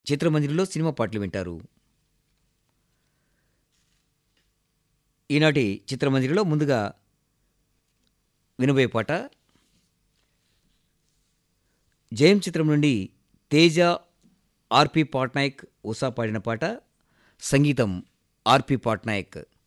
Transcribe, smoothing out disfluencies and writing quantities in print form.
చిత్రమంజరిలో cinema పాటలు వింటారు. ఈనాటి చిత్రమంజరిలో ముందుగా వినబోయే పాట జయం చిత్రం నుండి తేజ, ఆర్‌పి పట్నాయక్, ఉషా పాడిన పాట. సంగీతం ఆర్‌పి పట్నాయక్.